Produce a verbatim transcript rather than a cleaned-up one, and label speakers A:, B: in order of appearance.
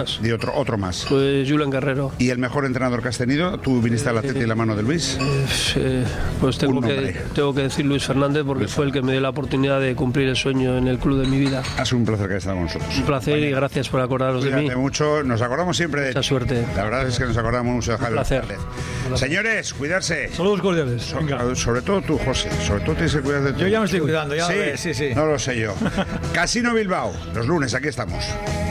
A: Muchas.
B: De otro, otro más.
A: Pues Julen Guerrero.
B: ¿Y el mejor entrenador que has tenido? ¿Tú viniste al Atleti de la mano de Luis?
A: Eh, eh, pues tengo que, tengo que decir Luis Fernández, porque Luis fue el que me dio la oportunidad de cumplir el sueño en el club de mi vida.
B: Ha sido un placer que hayas estado con nosotros.
A: Un placer y gracias por acordaros
B: Cuídate
A: de mí.
B: mucho, nos acordamos siempre de
A: Mucha
B: ti.
A: suerte.
B: La verdad es que nos acordamos mucho de Javier
A: Un placer.
B: González. Señores, cuidarse.
C: Saludos cordiales.
B: So- sobre todo tú, José. Sobre todo tienes que cuidar de ti.
C: Yo ya me estoy cuidando, ya
B: ¿Sí?
C: ves, sí, sí.
B: No lo sé yo. Casino Bilbao, los lunes, aquí estamos.